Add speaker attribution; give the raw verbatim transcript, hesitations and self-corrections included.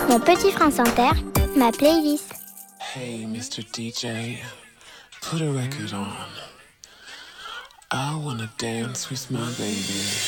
Speaker 1: Mon petit France Inter, ma playlist.
Speaker 2: Hey, mister D J, put a record on. I wanna dance with my baby.